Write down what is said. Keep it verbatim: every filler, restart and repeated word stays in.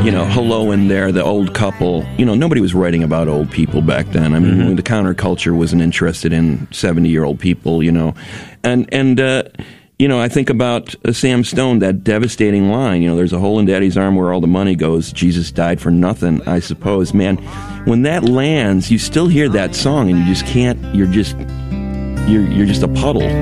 you know, hello in there, the old couple. You know, nobody was writing about old people back then. I mean, mm-hmm. the counterculture wasn't interested in seventy-year-old people, you know. And, and uh, you know, I think about uh, Sam Stone, that devastating line, you know, there's a hole in Daddy's arm where all the money goes. Jesus died for nothing, I suppose. Man, when that lands, you still hear that song and you just can't, you're just, you're, you're just a puddle.